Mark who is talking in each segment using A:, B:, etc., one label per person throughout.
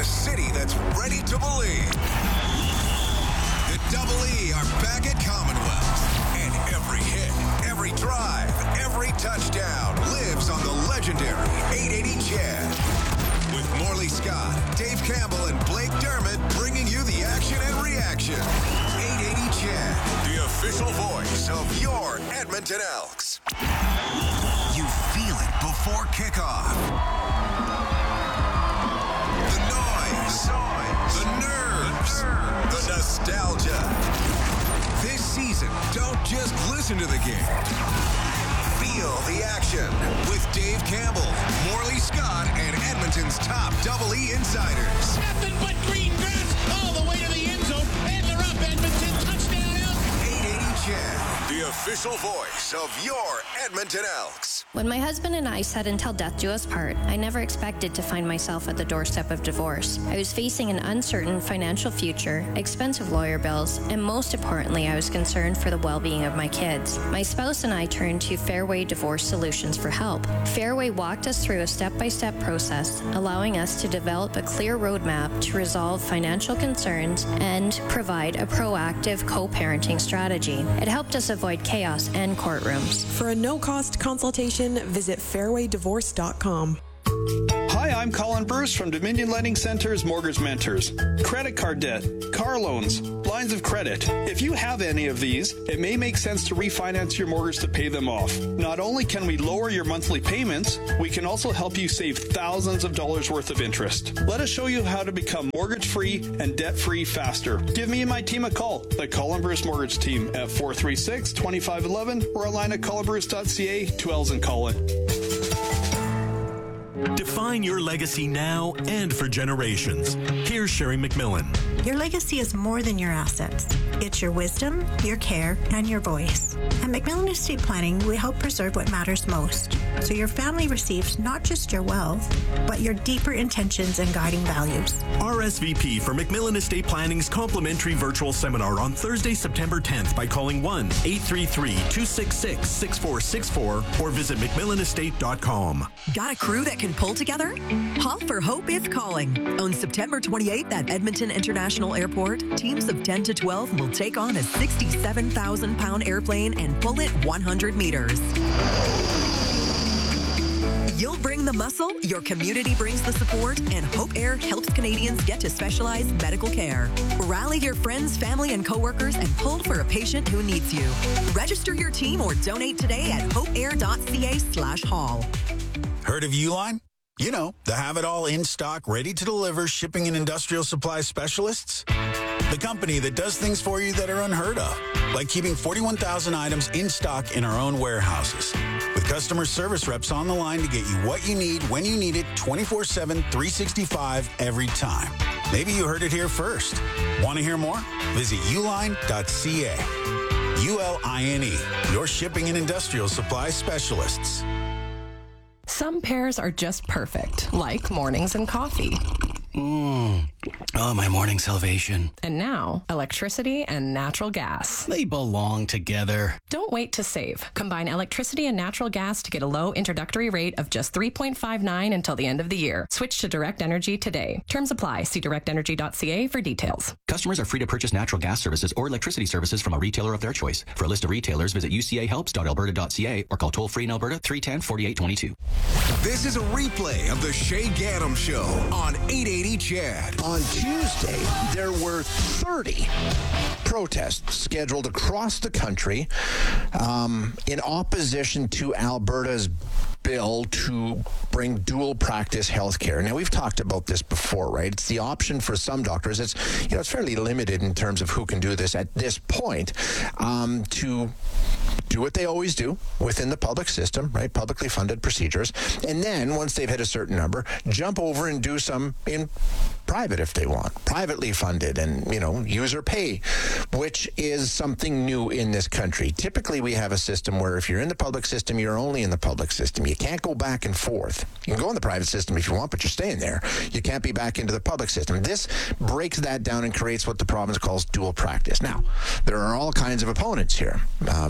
A: a city that's ready to believe. The Double E are back at Commonwealth. And every hit, every drive, every touchdown lives on the legendary 880 CHED. With Morley Scott, Dave Campbell, and Blake Dermott bringing you the action and reaction. 880 CHED, the official voice of your Edmonton Elks. You feel it before kickoff. The noise, the nerves, the nostalgia. This season, don't just listen to the game. Feel the action with Dave Campbell, Morley Scott, and Edmonton's top Double E insiders.
B: Nothing but green grass all the way to the end zone, and they're up. Edmonton touchdown Elks.
A: 880 CHED, the official voice of your Edmonton Elks.
C: When my husband and I said until death do us part, I never expected to find myself at the doorstep of divorce. I was facing an uncertain financial future, expensive lawyer bills, and most importantly, I was concerned for the well-being of my kids. My spouse and I turned to Fairway Divorce Solutions for help. Fairway walked us through a step-by-step process, allowing us to develop a clear roadmap to resolve financial concerns and provide a proactive co-parenting strategy. It helped us avoid chaos and courtrooms.
D: For a no-cost consultation, visit fairwaydivorce.com.
E: Hi, I'm Colin Bruce from Dominion Lending Center's Mortgage Mentors. Credit card debt, car loans, lines of credit. If you have any of these, it may make sense to refinance your mortgage to pay them off. Not only can we lower your monthly payments, we can also help you save thousands of dollars worth of interest. Let us show you how to become mortgage-free and debt-free faster. Give me and my team a call, the Colin Bruce Mortgage Team, at 436-2511 or online at colinbruce.ca, 2 L's in Colin.
F: Define your legacy now and for generations. Here's Sherry McMillan.
G: Your legacy is more than your assets. It's your wisdom, your care, and your voice. At McMillan Estate Planning, we help preserve what matters most, so your family receives not just your wealth, but your deeper intentions and guiding values.
F: RSVP for McMillan Estate Planning's complimentary virtual seminar on Thursday, September 10th by calling 1-833-266-6464 or visit McMillanestate.com.
H: Got a crew that can pull together? Hall for Hope is calling. On September 28th at Edmonton International Airport, teams of 10 to 12 will take on a 67,000-pound airplane and pull it 100 meters. You'll bring the muscle, your community brings the support, and Hope Air helps Canadians get to specialized medical care. Rally your friends, family, and coworkers and pull for a patient who needs you. Register your team or donate today at hopeair.ca/hall.
I: Heard of Uline? You know, the have-it-all in-stock, ready-to-deliver shipping and industrial supply specialists. The company that does things for you that are unheard of, like keeping 41,000 items in stock in our own warehouses. With customer service reps on the line to get you what you need, when you need it, 24/7, 365, every time. Maybe you heard it here first. Want to hear more? Visit uline.ca. ULINE, your shipping and industrial supply specialists.
J: Some pairs are just perfect, like mornings and coffee.
K: Oh, my morning salvation.
J: And now, electricity and natural gas.
K: They belong together.
J: Don't wait to save. Combine electricity and natural gas to get a low introductory rate of just $3.59 until the end of the year. Switch to Direct Energy today. Terms apply. See directenergy.ca for details.
K: Customers are free to purchase natural gas services or electricity services from a retailer of their choice. For a list of retailers, visit ucahelps.alberta.ca or call toll-free in Alberta 310-4822.
A: This is a replay of the Shay Gaddam Show on 880 CHED.
L: On Tuesday, there were 30 protests scheduled across the country in opposition to Alberta's bill to bring dual practice health care. Now, we've talked about this before, right? It's the option for some doctors. It's fairly limited in terms of who can do this at this point, to do what they always do within the public system, right? Publicly funded procedures. And then once they've hit a certain number, jump over and do some in private if they want, privately funded and, user pay, which is something new in this country. Typically, we have a system where if you're in the public system, you're only in the public system. You can't go back and forth. You can go in the private system if you want, but you're staying there. You can't be back into the public system. This breaks that down and creates what the province calls dual practice. Now, there are all kinds of opponents here. Friends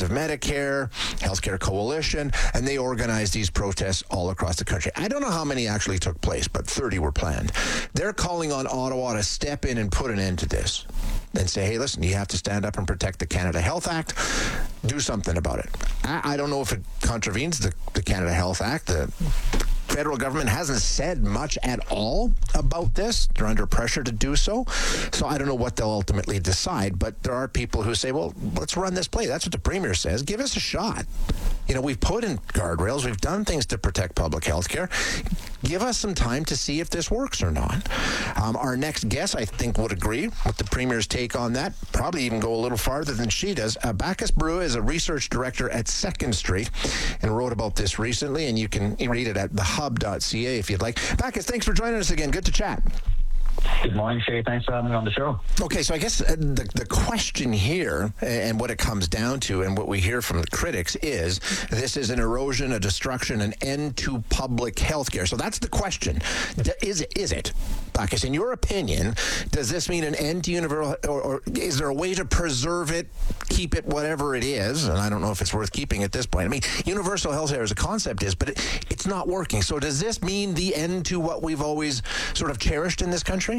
L: Preventive Medicare, Healthcare Coalition, and they organized these protests all across the country. I don't know how many actually took place, but 30 were planned. They're calling on Ottawa to step in and put an end to this and say, hey, listen, you have to stand up and protect the Canada Health Act. Do something about it. I don't know if it contravenes the Canada Health Act. The federal government hasn't said much at all about this. They're under pressure to do so. So I don't know what they'll ultimately decide, but there are people who say, well, let's run this play. That's what the Premier says. Give us a shot. You know, we've put in guardrails. We've done things to protect public health care. Give us some time to see if this works or not. Our next guest, I think, would agree with the Premier's take on that, probably even go a little farther than she does. Bacchus Brugha is a research director at Second Street and wrote about this recently, and you can read it at thehub.ca if you'd like. Bacchus, thanks for joining us again. Good to chat.
M: Good morning, Shay. Thanks for having me on the show.
L: Okay, so I guess the question here, and what it comes down to, and what we hear from the critics is, this is an erosion, a destruction, an end to public health care. So that's the question. Is it, Bacchus, in your opinion, does this mean an end to universal, or is there a way to preserve it, keep it whatever it is? And I don't know if it's worth keeping at this point. I mean, universal health care as a concept is, but it's not working. So does this mean the end to what we've always sort of cherished in this country?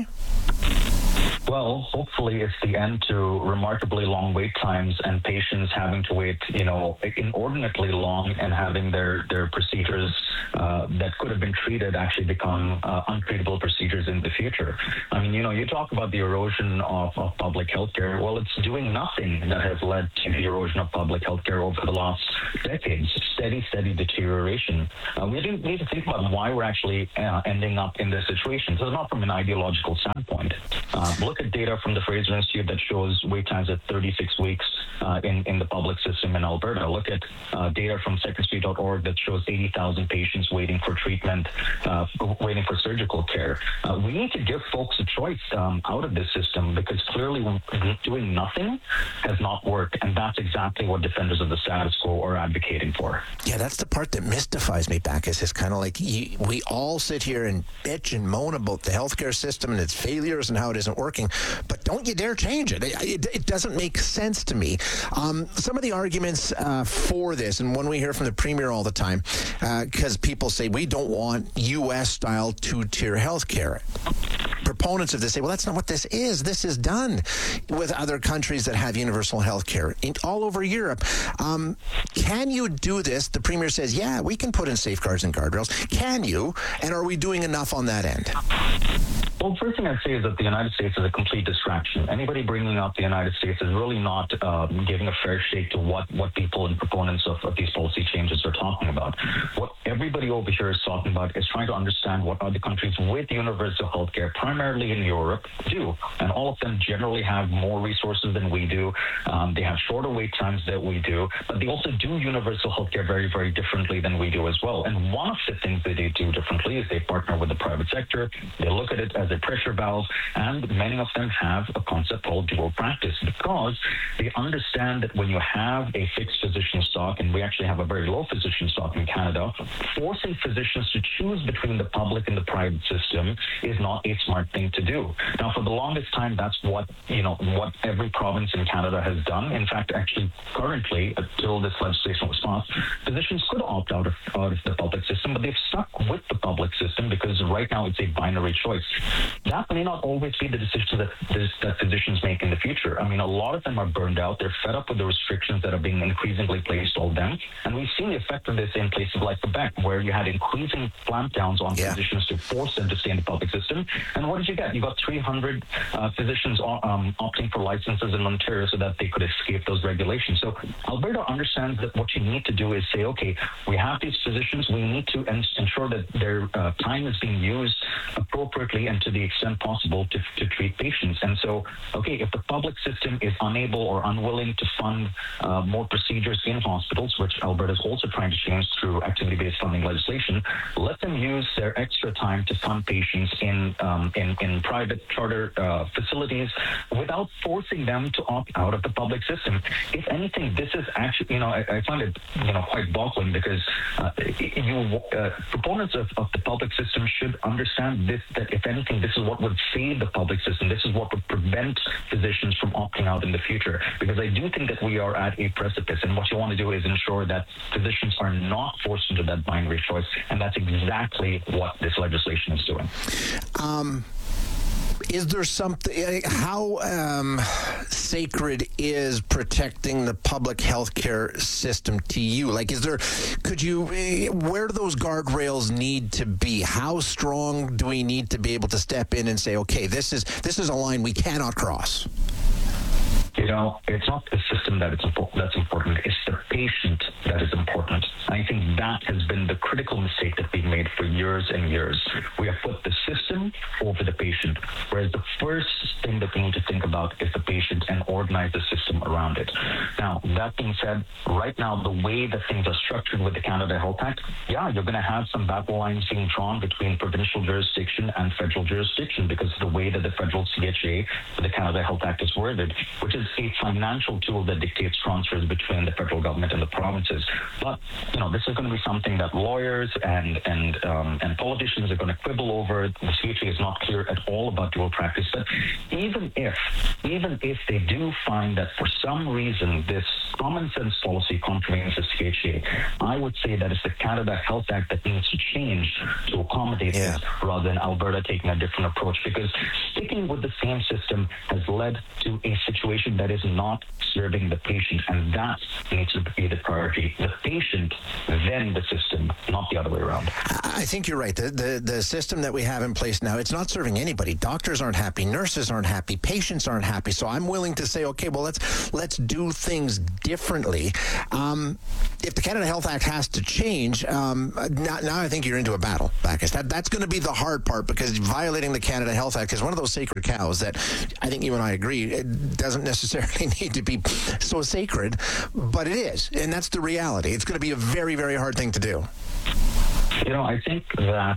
M: Well, hopefully it's the end to remarkably long wait times and patients having to wait, inordinately long, and having their procedures that could have been treated actually become untreatable procedures in the future. I mean, you talk about the erosion of public health care. Well, it's doing nothing that has led to the erosion of public health care over the last decades. Steady deterioration. We need to think about why we're actually ending up in this situation. So it's not from an ideological standpoint. Look at data from the Fraser Institute that shows wait times at 36 weeks in the public system in Alberta. Look at data from secondstreet.org that shows 80,000 patients waiting for treatment, waiting for surgical care. We need to give folks a choice out of this system, because clearly doing nothing has not worked, and that's exactly what defenders of the status quo are advocating for.
L: Yeah, that's the part that mystifies me, Bacchus. It's kind of like we all sit here and bitch and moan about the healthcare system and its failures and how it isn't working, but don't you dare change it. It doesn't make sense to me. Some of the arguments for this, and one we hear from the Premier all the time, because people say we don't want U.S.-style two-tier health care. Proponents of this say, well, that's not what this is. This is done with other countries that have universal health care all over Europe. Can you do this? The Premier says, yeah, we can put in safeguards and guardrails. Can you? And are we doing enough on that end?
M: Well, first thing I'd say is that the United States is a complete distraction. Anybody bringing up the United States is really not giving a fair shake to what people and proponents of these policy changes are talking about. What everybody over here is talking about is trying to understand what other countries with universal health care, primarily in Europe, do. And all of them generally have more resources than we do. They have shorter wait times than we do, but they also do universal health care very, very differently than we do as well. And one of the things that they do differently is they partner with the private sector. They look at it as a pressure valve, and many of them have a concept called dual practice, because they understand that when you have a fixed physician stock, and we actually have a very low physician stock in Canada, forcing physicians to choose between the public and the private system is not a smart thing to do. Now, for the longest time, that's what every province in Canada has done. In fact, actually, currently, until this legislation was passed, physicians could opt out of the public system, but they've stuck with the public system because right now it's a binary choice. That may not always be the decision that physicians make in the future. I mean, a lot of them are burned out. They're fed up with the restrictions that are being increasingly placed on them. And we've seen the effect of this in places like Quebec, where you had increasing clampdowns on physicians to force them to stay in the public system. And what did you get? You got 300 physicians opting for licenses in Ontario so that they could escape those regulations. So Alberta understands that what you need to do is say, okay, we have these physicians. We need to ensure that their time is being used appropriately and to the extent possible to treat patients. And so, okay, if the public system is unable or unwilling to fund more procedures in hospitals, which Alberta is also trying to change through activity-based funding legislation, let them use their extra time to fund patients in private charter facilities without forcing them to opt out of the public system. If anything, this is actually, I find it, quite boggling, because proponents of the public system should understand this, that if anything, think this is what would save the public system. This is what would prevent physicians from opting out in the future, because I do think that we are at a precipice, and what you want to do is ensure that physicians are not forced into that binary choice, and that's exactly what this legislation is doing.
L: Is there something, how sacred is protecting the public healthcare system to you? Like, where do those guardrails need to be? How strong do we need to be able to step in and say, okay, this is a line we cannot cross?
M: It's not the system that's important. It's the patient that is important. I think that has been the critical mistake that we've made for years and years. We have put the system over the patient, whereas the first thing that we need to think about is the patient and organize the system around it. Now, that being said, right now, the way that things are structured with the Canada Health Act, you're going to have some battle lines being drawn between provincial jurisdiction and federal jurisdiction because of the way that the federal CHA, the Canada Health Act, is worded, which is a financial tool that dictates transfers between the federal government and the provinces. But this is going to be something that lawyers and politicians are going to quibble over. The CHA is not clear at all about dual practice. But even if they do find that for some reason this common sense policy contravenes the CHA, I would say that it's the Canada Health Act that needs to change to accommodate this rather than Alberta taking a different approach, because sticking with the same system has led to a situation that is not serving the patient, and that needs to be the priority. The patient, then the system, not the other way around.
L: I think you're right. The system that we have in place now, it's not serving anybody. Doctors aren't happy, nurses aren't happy, patients aren't happy. So I'm willing to say, okay, well, let's do things differently. If the Canada Health Act has to change, now I think you're into a battle, Bacchus. That's going to be the hard part, because violating the Canada Health Act is one of those sacred cows that I think you and I agree it doesn't necessarily need to be so sacred, but it is, and that's the reality. It's going to be a very, very hard thing to do.
M: I think that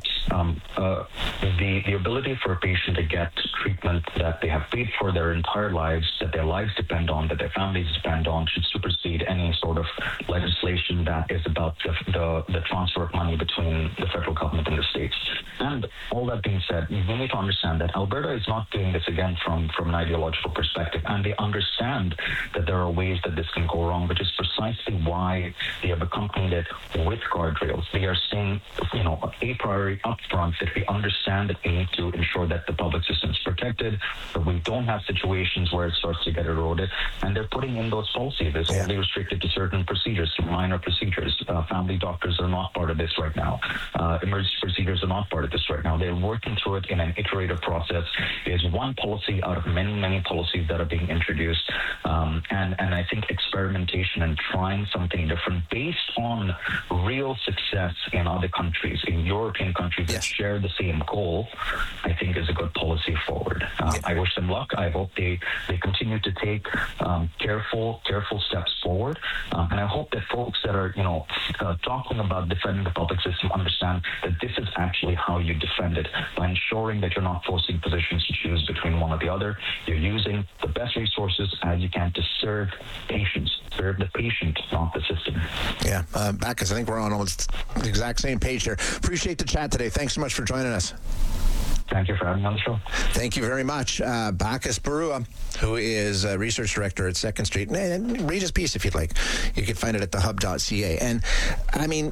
M: the ability for a patient to get treatment that they have paid for their entire lives, that their lives depend on, that their families depend on, should supersede any sort of legislation that is about the transfer of money between the federal government and the states. And all that being said, we need to understand that Alberta is not doing this again from an ideological perspective, and they understand that there are ways that this can go wrong, which is precisely why they have accompanied it with guardrails. They are saying, a priori up front, that we understand that we need to ensure that the public system is protected, that we don't have situations where it starts to get eroded, and they're putting in those policies. It's only restricted to certain procedures, to minor procedures. Family doctors are not part of this right now. Emergency procedures are not part of this right now. They're working through it in an iterative process. There's one policy out of many, many policies that are being introduced, and I think experimentation and trying something different based on real success in other countries, in European countries that share the same goal, I think is a good policy forward. I wish them luck. I hope they continue to take careful steps forward, and I hope that folks that are talking about defending the public system understand that this is actually how you defend it, by ensuring that you're not forcing physicians to choose between one or the other. You're using the best resources as you can to serve patients. Serve the patient, not the system.
L: Yeah, Bacchus, I think we're on almost the exact same page here. Appreciate the chat today. Thanks so much for joining us.
M: Thank you for having me on the show.
L: Thank you very much. Bacchus Barua, who is Research Director at Second Street. And read his piece if you'd like. You can find it at thehub.ca. And, I mean,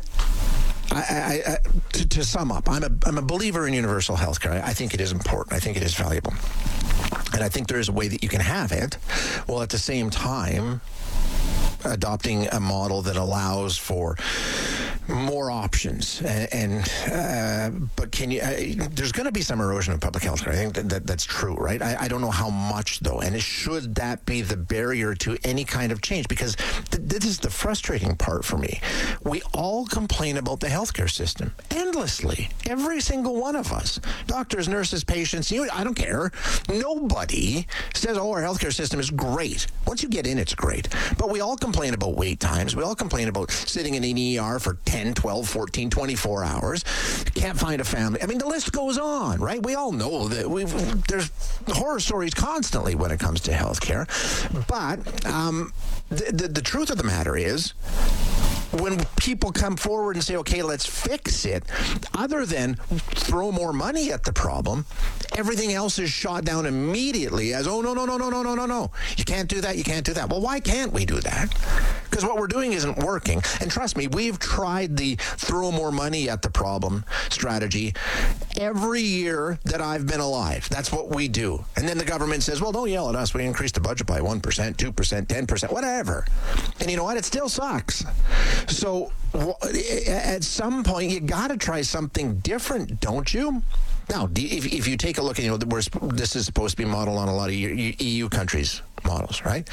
L: to sum up, I'm a believer in universal health care. I think it is important. I think it is valuable. And I think there is a way that you can have it, while at the same time adopting a model that allows for more options. But can you? There's going to be some erosion of public health care. I think that's true, right? I don't know how much though. And should that be the barrier to any kind of change? Because this is the frustrating part for me. We all complain about the healthcare system endlessly. Every single one of us, doctors, nurses, patients. I don't care. Nobody says, "Oh, our healthcare system is great." Once you get in, it's great. But we all complain about wait times. We all complain about sitting in an ER for 10, 12, 14, 24 hours. Can't find a family. I mean, the list goes on, right? We all know that there's horror stories constantly when it comes to healthcare. But the truth of the matter is, when people come forward and say, okay, let's fix it, other than throw more money at the problem, everything else is shot down immediately as, oh, no. You can't do that. You can't do that. Well, why can't we do that? Because what we're doing isn't working. And trust me, we've tried the throw more money at the problem strategy every year that I've been alive. That's what we do. And then the government says, well, don't yell at us. We increased the budget by 1%, 2%, 10%, whatever. And you know what? It still sucks. So at some point, you got to try something different, don't you? Now, if you take a look at, this is supposed to be modeled on a lot of EU countries' models, right?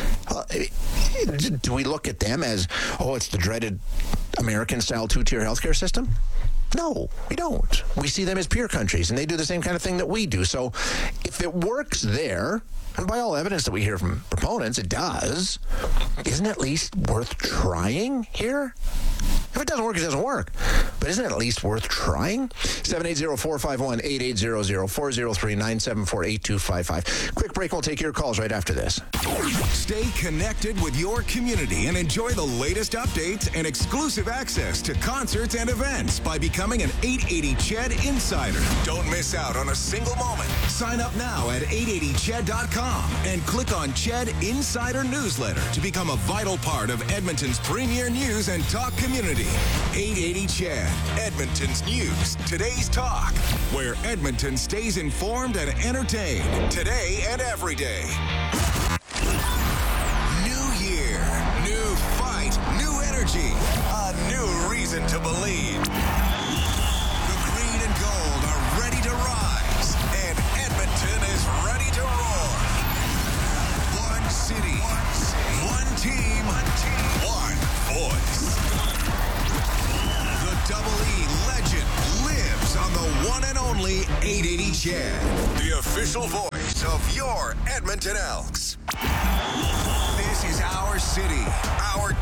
L: Do we look at them as, it's the dreaded American-style two-tier healthcare system? No, we don't. We see them as peer countries, and they do the same kind of thing that we do. So if it works there, and by all evidence that we hear from proponents, it does, isn't it at least worth trying here? If it doesn't work, it doesn't work. But isn't it at least worth trying? 780-451-8800, 403-974-8255. Quick break, we'll take your calls right after this.
A: Stay connected with your community and enjoy the latest updates and exclusive access to concerts and events by becoming an 880 CHED Insider. Don't miss out on a single moment. Sign up now at 880ched.com and click on CHED Insider Newsletter to become a vital part of Edmonton's premier news and talk community. 880 CHED, Edmonton's news, today's talk, where Edmonton stays informed and entertained today and every day. New year, new fight, new energy, a new reason to believe. The green and gold are ready to rise, and Edmonton is ready to roar. One city, one team, one voice. The Double E legend lives on the one and only 880 CHED, the official voice of your Edmonton Elks. This is our city, our